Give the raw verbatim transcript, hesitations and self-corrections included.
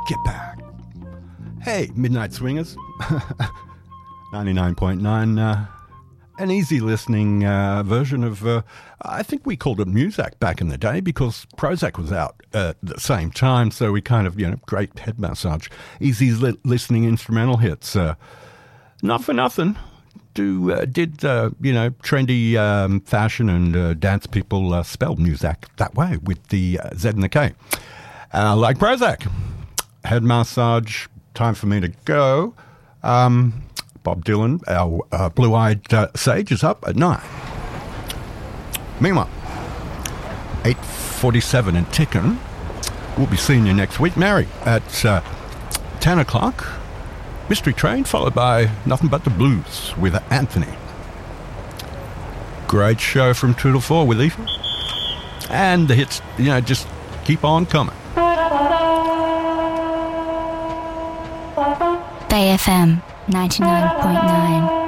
Get back. Hey, Midnight Swingers. ninety-nine point nine, uh, an easy listening uh, version of, uh, I think we called it Muzak back in the day because Prozac was out at the same time, so we kind of, you know, great head massage. Easy li- listening instrumental hits. Uh, not for nothing. Do, uh, did, uh, you know, trendy um, fashion and uh, dance people uh, spell Muzak that way with the uh, Z and the K. Uh, like Prozac. Head massage, time for me to go. Um, Bob Dylan, our uh, blue-eyed uh, sage, is up at nine. Meanwhile, eight forty-seven and ticking. We'll be seeing you next week, Mary, at uh, ten o'clock. Mystery Train, followed by Nothing But the Blues with Anthony. Great show from two to four with Ethan. And the hits, you know, just keep on coming. Bay F M ninety-nine point nine.